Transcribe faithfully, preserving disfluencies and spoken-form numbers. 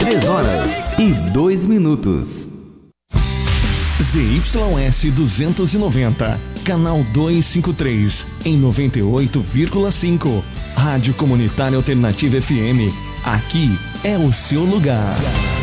três horas e dois minutos. Z Y S duzentos e noventa, canal duzentos e cinquenta e três, em noventa e oito vírgula cinco. Rádio Comunitária Alternativa F M. Aqui é o seu lugar.